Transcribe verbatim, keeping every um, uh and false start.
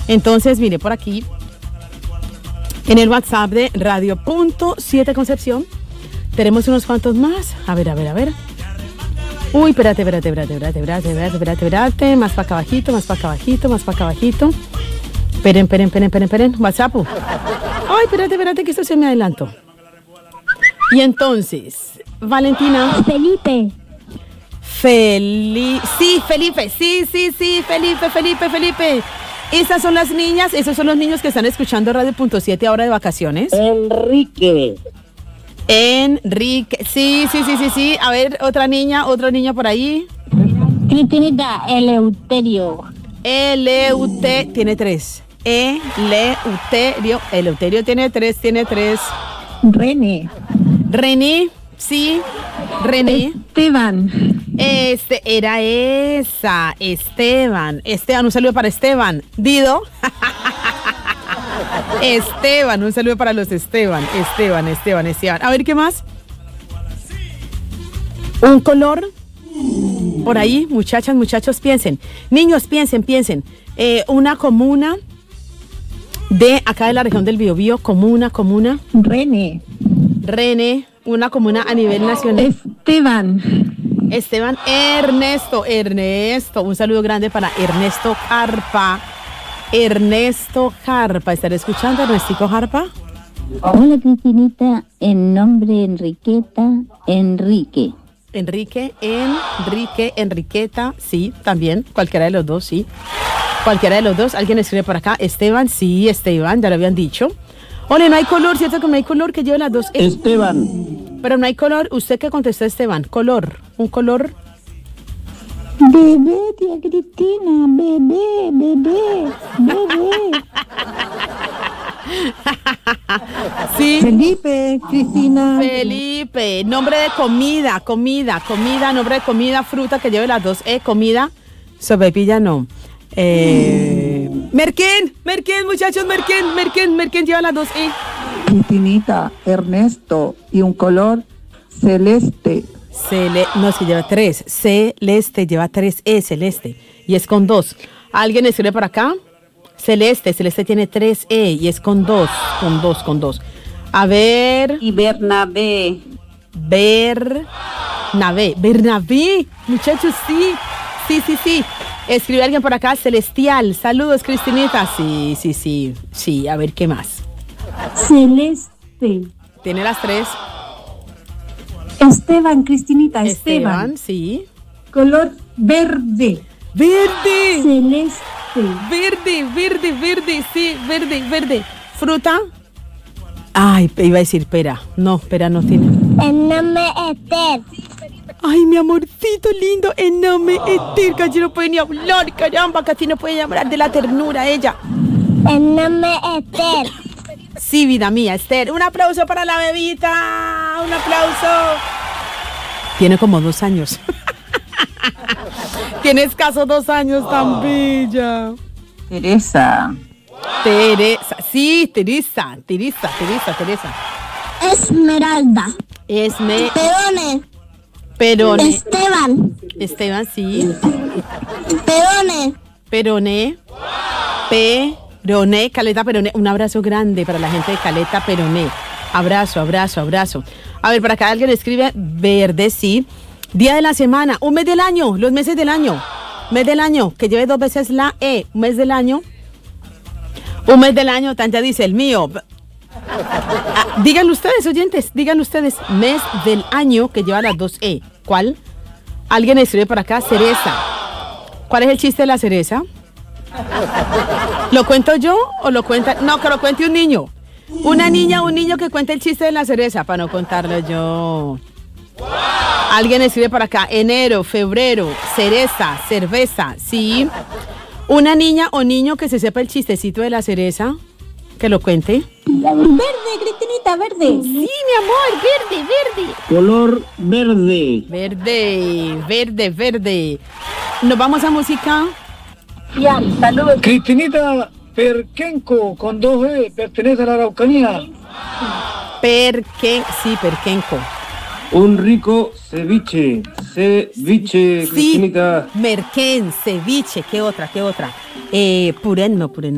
Entonces, mire, por aquí, en el WhatsApp de Radio Punto siete Concepción, tenemos unos cuantos más. A ver, a ver, a ver. Uy, espérate, espérate, espérate, espérate, espérate, espérate, espérate, espérate. Más para acá abajito, más para acá abajito, más para acá abajito. Esperen, esperen, esperen, esperen, esperen. WhatsApp. Ay, espérate, espérate, que esto se me adelantó. Y entonces, Valentina. Felipe. Feli... Sí, Felipe, sí, sí, sí, Felipe, Felipe, Felipe. Esas son las niñas, esos son los niños que están escuchando Radio Punto siete ahora de vacaciones. Enrique. Enrique, sí, sí, sí, sí, sí. A ver, otra niña, otro niño por ahí. Cristinita, Eleuterio. Eleuterio, tiene tres. Eleuterio, Eleuterio tiene tres, tiene tres. René. René, sí, René. Esteban. Este, era esa, Esteban. Esteban, un saludo para Esteban. Dido. Esteban, un saludo para los Esteban. Esteban, Esteban, Esteban. A ver, ¿qué más? Un color. Por ahí, muchachas, muchachos, piensen. Niños, piensen, piensen. Eh, una comuna de acá de la región del Biobío. Comuna, comuna. René. René, una comuna a nivel nacional. Esteban. Esteban, Ernesto, Ernesto, un saludo grande para Ernesto Jarpa. Ernesto Jarpa, ¿estaré escuchando, Ernestico Jarpa? Hola, Cristinita, en nombre Enriqueta, Enrique. Enrique, Enrique, Enriqueta, sí, también, cualquiera de los dos, sí. Cualquiera de los dos, alguien escribe por acá. Esteban, sí, Esteban, ya lo habían dicho. Ole, no hay color, ¿cierto que no hay color que lleve las dos? Esteban. Pero no hay color, ¿usted qué contestó, Esteban? Color, un color. Bebé, tía Cristina, bebé, bebé, bebé. Sí. Felipe, Cristina. Felipe, nombre de comida, comida, comida, nombre de comida, fruta que lleve las dos E, comida, sopaipilla no. Eh, Merquén, Merquén, muchachos, Merquén, Merquén, Merquén lleva las dos E. Cristinita, Ernesto y un color celeste. Cele, no, es que lleva tres. Celeste lleva tres E, celeste. Y es con dos. ¿Alguien escribe por acá? Celeste, celeste tiene tres E y es con dos. Con dos, con dos. A ver. Y Bernabé. Bernabé. Bernabé. Muchachos, sí. Sí, sí, sí. Escribe alguien por acá. Celestial. Saludos, Cristinita. Sí, sí, sí. Sí, a ver qué más. Celeste. Tiene las tres. Esteban, Cristinita, Esteban, Esteban. sí. Color verde. Verde. Celeste. Verde, verde, verde, sí, verde, verde. ¿Fruta? Ay, iba a decir pera. No, pera no tiene. El nombre es Esther. Ay, mi amorcito lindo, enorme, Esther, casi no puede ni hablar, caramba, casi no puede hablar de la ternura ella. El nombre es Esther. Sí, vida mía, Esther. Un aplauso para la bebita. Un aplauso. Tiene como dos años. Tiene escasos dos años, tan bella. Teresa. Teresa, sí, Teresa, Teresa, Teresa, Teresa. Esmeralda. Esme... Perone. Perone. Esteban. Esteban, sí. Perone. Perone. Perone, Caleta Perone. Un abrazo grande para la gente de Caleta Perone. Abrazo, abrazo, abrazo. A ver, para acá alguien escribe verde, sí. Día de la semana, un mes del año, los meses del año. Mes del año, que lleve dos veces la E. Un mes del año. Un mes del año, Tanja dice el mío. Ah, díganlo ustedes, oyentes, díganlo ustedes. Mes del año que lleva las dos E. ¿Cuál? Alguien escribe por acá, cereza. ¿Cuál es el chiste de la cereza? ¿Lo cuento yo o lo cuenta? No, que lo cuente un niño. Una niña o un niño que cuente el chiste de la cereza para no contarlo yo. Alguien escribe por acá, enero, febrero, cereza, cerveza, sí. Una niña o niño que se sepa el chistecito de la cereza, que lo cuente. Verde, Cristinita, verde. Sí, mi amor, verde, verde. Color verde. Verde, verde, verde. Nos vamos a música. Ya, saludos. Cristinita Perquenco, con dos E, pertenece a la Araucanía. Perquen, sí, Perquenco. Un rico ceviche, ceviche, Sí, Cristinita. merquén, ceviche, ¿qué otra, qué otra? Eh, purén, no, purén.